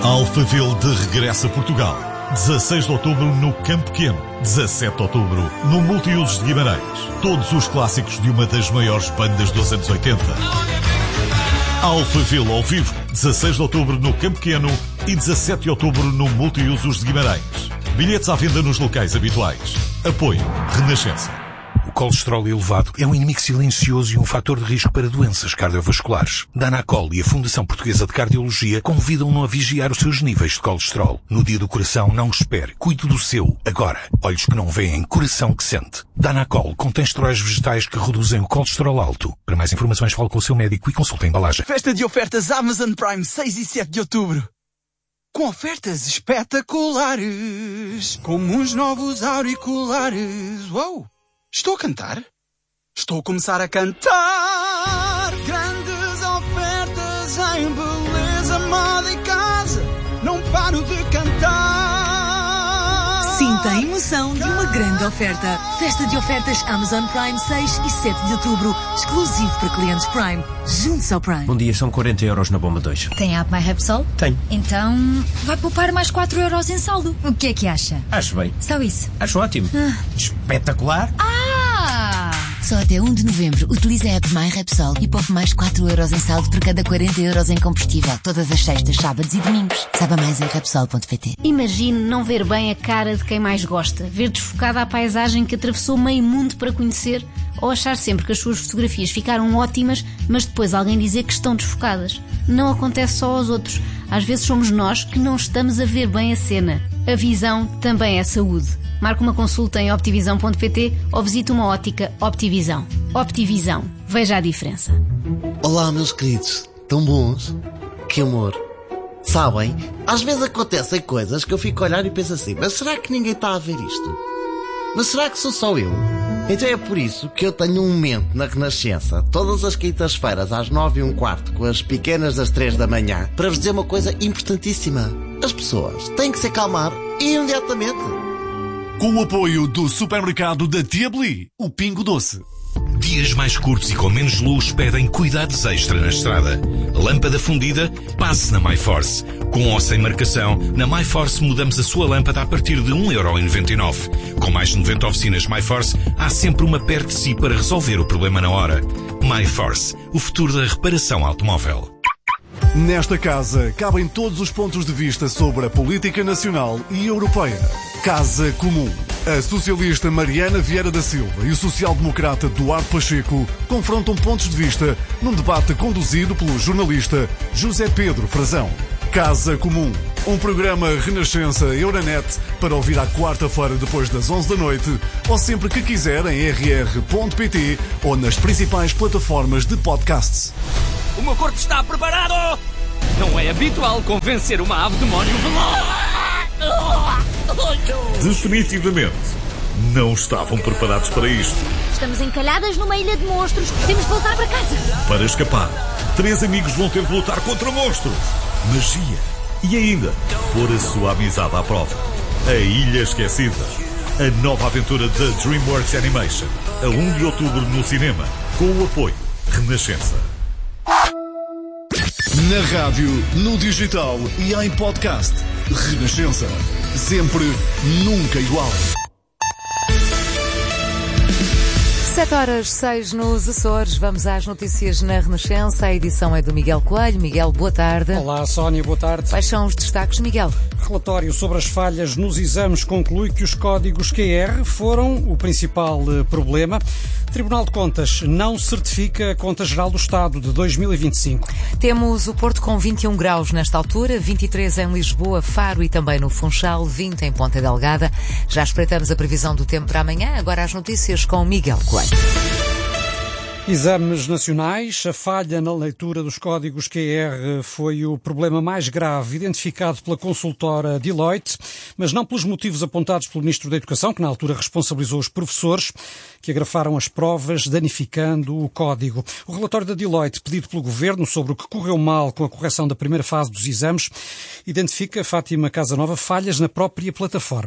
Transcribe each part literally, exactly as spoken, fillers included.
Alphaville de regresso a Portugal. dezasseis de outubro no Campo Pequeno. dezassete de outubro no Multiusos de Guimarães. Todos os clássicos de uma das maiores bandas dos anos oitenta. Alphaville ao vivo. dezasseis de outubro no Campo Pequeno e dezassete de outubro no Multiusos de Guimarães. Bilhetes à venda nos locais habituais. Apoio Renascença. O colesterol elevado é um inimigo silencioso e um fator de risco para doenças cardiovasculares. Danacol e a Fundação Portuguesa de Cardiologia convidam-no a vigiar os seus níveis de colesterol. No dia do coração, não espere. Cuide do seu, agora. Olhos que não veem, coração que sente. Danacol contém esteróis vegetais que reduzem o colesterol alto. Para mais informações, fale com o seu médico e consulte a embalagem. Festa de ofertas Amazon Prime, seis e sete de outubro. Com ofertas espetaculares, como uns novos auriculares. Uou! Estou a cantar? Estou a começar a cantar. Grandes ofertas em beleza, moda e casa. Não paro de cantar. Sinta a emoção de uma grande oferta. Festa de ofertas Amazon Prime seis e sete de outubro. Exclusivo para clientes Prime. Junte-se ao Prime. Bom dia, são quarenta euros na bomba dois. Tem a app MyRepsol? Tenho. Então vai poupar mais quatro euros em saldo. O que é que acha? Acho bem. Só isso? Acho ótimo. Ah. Espetacular. Ah! Só até um de novembro, utilize a app MyRepsol e poupe mais quatro euros em saldo por cada quarenta euros em combustível. Todas as sextas, sábados e domingos. Saiba mais em repsol ponto pt. Imagine não ver bem a cara de quem mais gosta, ver desfocada a paisagem que atravessou meio mundo para conhecer, ou achar sempre que as suas fotografias ficaram ótimas, mas depois alguém dizer que estão desfocadas. Não acontece só aos outros. Às vezes somos nós que não estamos a ver bem a cena. A visão também é saúde. Marque uma consulta em optivisão ponto pt ou visite uma ótica Optivisão. Optivisão. Veja a diferença. Olá, meus queridos. Tão bons. Que amor. Sabem, às vezes acontecem coisas que eu fico a olhar e penso assim, mas será que ninguém está a ver isto? Mas será que sou só eu? Então é por isso que eu tenho um momento na Renascença, todas as quintas-feiras às nove e um quarto, com as pequenas das três da manhã, para vos dizer uma coisa importantíssima. As pessoas têm que se acalmar imediatamente. Com o apoio do supermercado da Tia Beli, o Pingo Doce. Dias mais curtos e com menos luz pedem cuidados extra na estrada. Lâmpada fundida? Passe na MyForce. Com ou sem marcação, na MyForce mudamos a sua lâmpada a partir de um euro e noventa e nove. Com mais de noventa oficinas MyForce, há sempre uma perto de si para resolver o problema na hora. MyForce, o futuro da reparação automóvel. Nesta casa cabem todos os pontos de vista sobre a política nacional e europeia. Casa Comum. A socialista Mariana Vieira da Silva e o social-democrata Duarte Pacheco confrontam pontos de vista num debate conduzido pelo jornalista José Pedro Frazão. Casa Comum. Um programa Renascença Euronet para ouvir à quarta-feira depois das onze da noite ou sempre que quiser em r r ponto p t ou nas principais plataformas de podcasts. O meu corpo está preparado! Não é habitual convencer uma ave demónio veloz! Definitivamente, não estavam preparados para isto. Estamos encalhadas numa ilha de monstros. Temos de voltar para casa. Para escapar, três amigos vão ter de lutar contra monstros, magia e ainda pôr a sua amizade à prova. A Ilha Esquecida. A nova aventura da DreamWorks Animation. A um de outubro no cinema. Com o apoio Renascença. Na rádio, no digital e em podcast. Renascença. Sempre, nunca igual. sete horas seis nos Açores. Vamos às notícias na Renascença. A edição é do Miguel Coelho. Miguel, boa tarde. Olá, Sónia, boa tarde. Quais são os destaques, Miguel? Relatório sobre as falhas nos exames conclui que os códigos Q R foram o principal problema. Tribunal de Contas não certifica a Conta Geral do Estado de dois mil e vinte e cinco. Temos o Porto com vinte e um graus nesta altura, vinte e três em Lisboa, Faro e também no Funchal, vinte em Ponta Delgada. Já espreitamos a previsão do tempo para amanhã. Agora as notícias com Miguel Coelho. Exames nacionais. A falha na leitura dos códigos Q R foi o problema mais grave identificado pela consultora Deloitte, mas não pelos motivos apontados pelo Ministro da Educação, que na altura responsabilizou os professores que agrafaram as provas, danificando o código. O relatório da Deloitte, pedido pelo Governo sobre o que correu mal com a correção da primeira fase dos exames, identifica, Fátima Casanova, falhas na própria plataforma.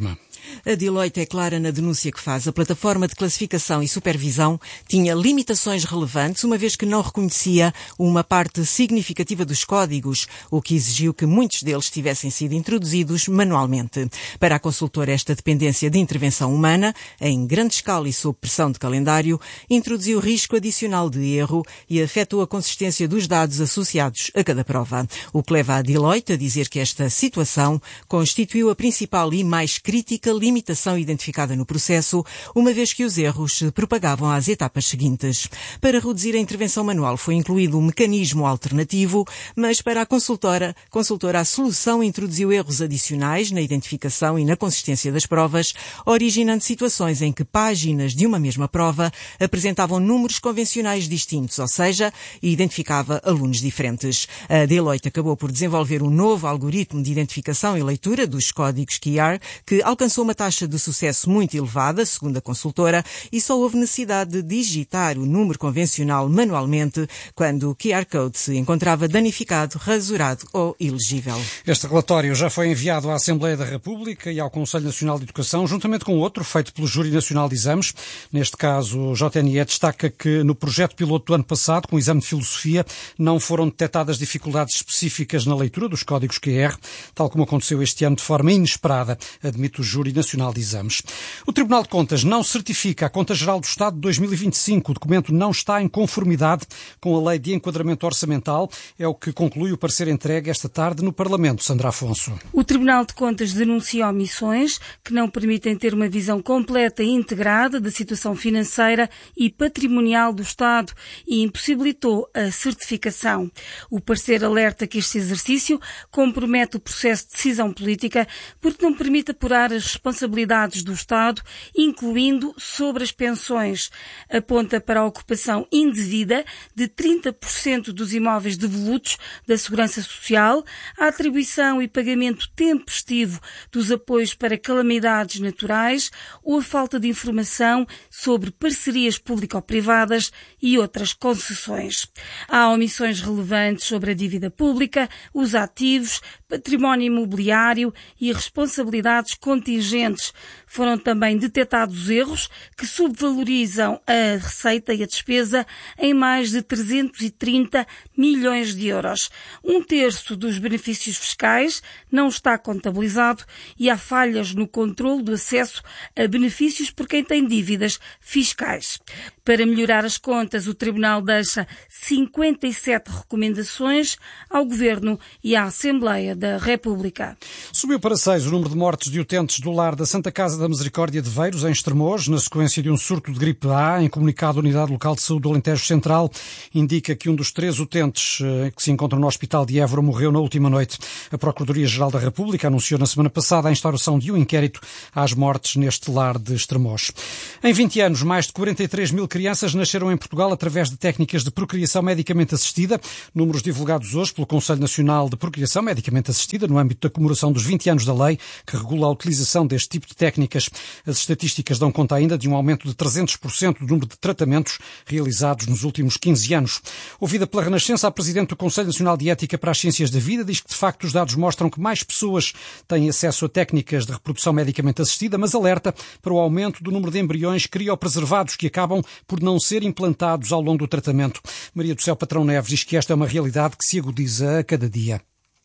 A Deloitte é clara na denúncia que faz. A plataforma de classificação e supervisão tinha limitações relevantes, uma vez que não reconhecia uma parte significativa dos códigos, o que exigiu que muitos deles tivessem sido introduzidos manualmente. Para a consultora, esta dependência de intervenção humana, em grande escala e sob pressão de calendário, introduziu risco adicional de erro e afetou a consistência dos dados associados a cada prova. O que leva a Deloitte a dizer que esta situação constituiu a principal e mais crítica limitação identificada no processo, uma vez que os erros se propagavam às etapas seguintes. Para reduzir a intervenção manual foi incluído um mecanismo alternativo, mas para a consultora, consultora a solução introduziu erros adicionais na identificação e na consistência das provas, originando situações em que páginas de uma mesma prova apresentavam números convencionais distintos, ou seja, identificava alunos diferentes. A Deloitte acabou por desenvolver um novo algoritmo de identificação e leitura dos códigos Q R que alcançou uma taxa de sucesso muito elevada, segundo a consultora, e só houve necessidade de digitar o número convencional manualmente quando o Q R Code se encontrava danificado, rasurado ou ilegível. Este relatório já foi enviado à Assembleia da República e ao Conselho Nacional de Educação, juntamente com outro feito pelo Júri Nacional de Exames. Neste caso, o J N E destaca que no projeto piloto do ano passado, com o exame de filosofia, não foram detectadas dificuldades específicas na leitura dos códigos Q R, tal como aconteceu este ano de forma inesperada, admite o Júri Nacional de Exames. O Tribunal de Contas não certifica a Conta Geral do Estado de dois mil e vinte e cinco. O documento não está em conformidade com a Lei de Enquadramento Orçamental. É o que conclui o parecer entregue esta tarde no Parlamento. Sandra Afonso. O Tribunal de Contas denuncia omissões que não permitem ter uma visão completa e integrada da situação financeira e patrimonial do Estado e impossibilitou a certificação. O parecer alerta que este exercício compromete o processo de decisão política porque não permite apurar as responsabilidades do Estado, incluindo sobre as pensões. Aponta para a ocupação indevida de trinta por cento dos imóveis devolutos da Segurança Social, a atribuição e pagamento tempestivo dos apoios para calamidades naturais ou a falta de informação sobre parcerias público-privadas e outras concessões. Há omissões relevantes sobre a dívida pública, os ativos, património imobiliário e responsabilidades contingentes. Foram também detectados erros que subvalorizam a receita e a despesa em mais de trezentos e trinta milhões de euros. Um terço dos benefícios fiscais não está contabilizado e há falhas no controle do acesso a benefícios por quem tem dívidas fiscais. Para melhorar as contas, o Tribunal deixa cinquenta e sete recomendações ao Governo e à Assembleia da República. Subiu para seis o número de mortes de utentes do lar da Santa Casa da Misericórdia de Veiros, em Estremoz, na sequência de um surto de gripe A. Em comunicado, a Unidade Local de Saúde do Alentejo Central indica que um dos três utentes que se encontram no Hospital de Évora morreu na última noite. A Procuradoria-Geral da República anunciou na semana passada a instauração de um inquérito às mortes neste lar de Estremoz. Em vinte anos, mais de quarenta e três mil crianças nasceram em Portugal através de técnicas de procriação medicamente assistida. Números divulgados hoje pelo Conselho Nacional de Procriação medicamente assistida no âmbito da comemoração dos vinte anos da lei que regula a utilização deste tipo de técnicas. As estatísticas dão conta ainda de um aumento de trezentos por cento do número de tratamentos realizados nos últimos quinze anos. Ouvida pela Renascença, a Presidente do Conselho Nacional de Ética para as Ciências da Vida diz que, de facto, os dados mostram que mais pessoas têm acesso a técnicas de reprodução medicamente assistida, mas alerta para o aumento do número de embriões criopreservados que acabam por não ser implantados ao longo do tratamento. Maria do Céu Patrão Neves diz que esta é uma realidade que se agudiza a cada dia.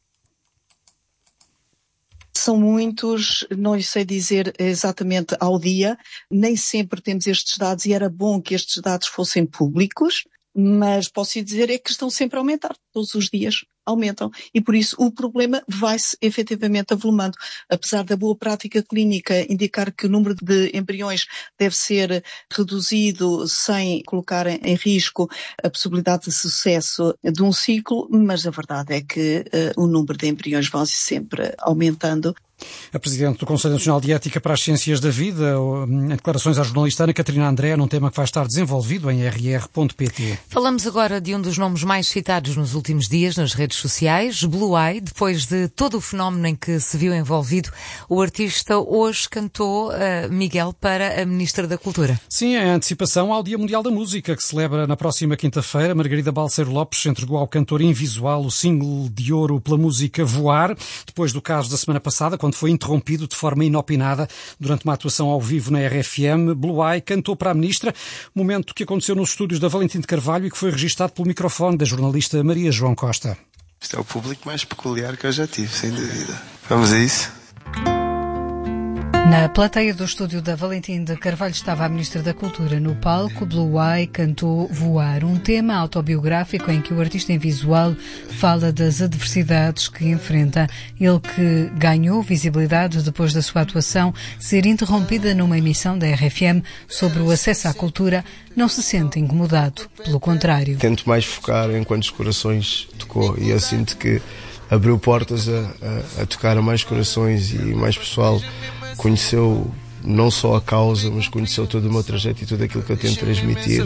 São muitos, não sei dizer exatamente ao dia, nem sempre temos estes dados e era bom que estes dados fossem públicos, mas posso dizer é que estão sempre a aumentar, todos os dias aumentam e por isso o problema vai-se efetivamente avolumando. Apesar da boa prática clínica indicar que o número de embriões deve ser reduzido sem colocar em risco a possibilidade de sucesso de um ciclo, mas a verdade é que uh, o número de embriões vai sempre aumentando. A Presidente do Conselho Nacional de Ética para as Ciências da Vida, em declarações à jornalista Ana Catarina André, num tema que vai estar desenvolvido em r r ponto p t. Falamos agora de um dos nomes mais citados nos últimos dias nas redes redes sociais. Blue Eye, depois de todo o fenómeno em que se viu envolvido, o artista hoje cantou, uh, Miguel, para a Ministra da Cultura. Sim, em antecipação ao Dia Mundial da Música, que celebra na próxima quinta-feira. Margarida Balseiro Lopes entregou ao cantor invisual o single de ouro pela música Voar, depois do caso da semana passada, quando foi interrompido de forma inopinada durante uma atuação ao vivo na R F M. Blue Eye cantou para a Ministra, momento que aconteceu nos estúdios da Valentim de Carvalho e que foi registado pelo microfone da jornalista Maria João Costa. Este é o público mais peculiar que eu já tive, sem dúvida. Vamos a isso? Na plateia do estúdio da Valentim de Carvalho estava a Ministra da Cultura. No palco, Blue Eye cantou Voar, um tema autobiográfico em que o artista em visual fala das adversidades que enfrenta. Ele que ganhou visibilidade depois da sua atuação ser interrompida numa emissão da R F M sobre o acesso à cultura, não se sente incomodado. Pelo contrário. Tento mais focar em quantos corações tocou e eu sinto que abriu portas a, a, a tocar a mais corações e mais pessoal conheceu não só a causa, mas conheceu todo o meu trajeto e tudo aquilo que eu tento transmitir.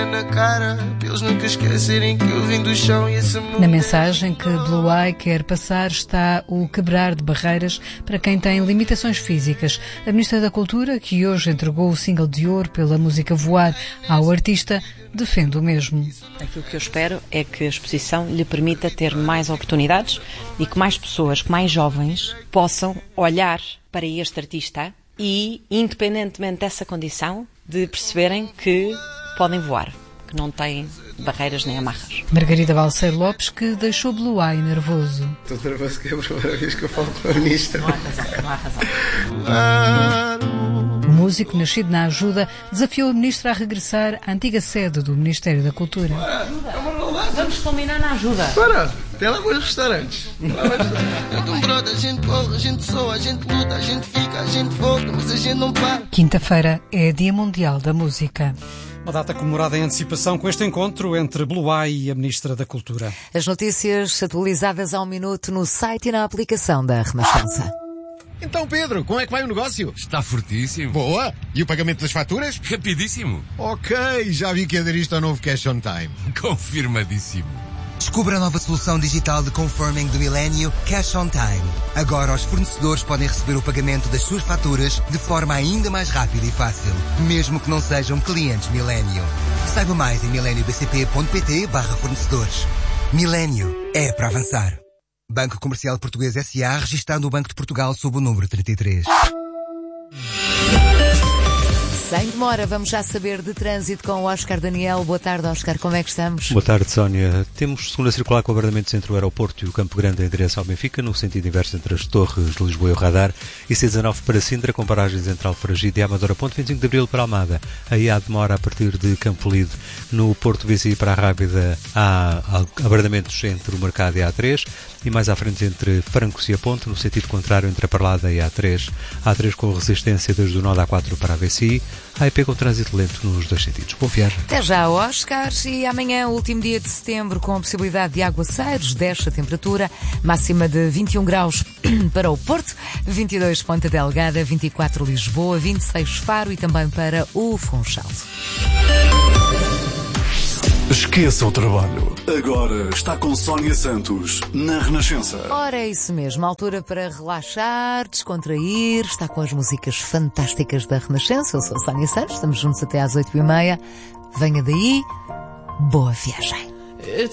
Na mensagem que Blue Eye quer passar está o quebrar de barreiras para quem tem limitações físicas. A Ministra da Cultura, que hoje entregou o single de ouro pela música Voar ao artista, defende o mesmo. Aquilo que eu espero é que a exposição lhe permita ter mais oportunidades e que mais pessoas, que mais jovens, possam olhar para este artista e, independentemente dessa condição, de perceberem que podem voar, que não têm barreiras nem amarras. Margarida Balseiro Lopes, que deixou Blue Eye nervoso. Estou nervoso que é a primeira vez que eu falo com a Ministra. Não há razão, não há razão. O músico, nascido na Ajuda, desafiou a Ministra a regressar à antiga sede do Ministério da Cultura. Vamos combinar na Ajuda. Para, tem lá bons restaurantes. A gente corre, a gente soa, a gente luta, a gente fica, a gente volta, mas a gente não para. Quinta-feira é Dia Mundial da Música. Uma data comemorada em antecipação com este encontro entre Blue Eye e a Ministra da Cultura. As notícias atualizadas ao minuto no site e na aplicação da Renascença. Então, Pedro, como é que vai o negócio? Está fortíssimo. Boa! E o pagamento das faturas? Rapidíssimo. Ok, já vi que aderiste ao novo Cash on Time. Confirmadíssimo. Descubra a nova solução digital de confirming do Milênio, Cash on Time. Agora os fornecedores podem receber o pagamento das suas faturas de forma ainda mais rápida e fácil, mesmo que não sejam clientes Milênio. Saiba mais em milênio b c p ponto p t barra fornecedores. Milênio é para avançar. Banco Comercial Português S A, registando o Banco de Portugal sob o número trinta e três. Sem demora, vamos já saber de trânsito com o Oscar Daniel. Boa tarde, Oscar, como é que estamos? Boa tarde, Sónia. Temos segunda circular com abordamentos entre o aeroporto e o Campo Grande em direção ao Benfica, no sentido inverso entre as Torres de Lisboa e o Radar, e C dezanove para Sintra, com paragens entre Alfragide e Amadora, ponto vinte e cinco de Abril para Almada. Aí há demora a partir de Campo Lido. No Porto B C I para a Rábida há abordamentos entre o Mercado e a A três, e mais à frente entre Francos e a Ponte, no sentido contrário entre a Parlada e a A três. A A três com resistência desde o nó da A quatro para a B C I, a I P com trânsito lento nos dois sentidos. Boa viagem. Até já, Oscar. E amanhã, último dia de setembro, com a possibilidade de aguaceiros, desce a temperatura, máxima de vinte e um graus para o Porto, vinte e dois Ponta Delgada, vinte e quatro Lisboa, vinte e seis Faro e também para o Funchal. Esqueça o trabalho. Agora está com Sónia Santos, na Renascença. Ora, é isso mesmo. Altura para relaxar, descontrair. Está com as músicas fantásticas da Renascença. Eu sou a Sónia Santos. Estamos juntos até às oito e meia. Venha daí. Boa viagem.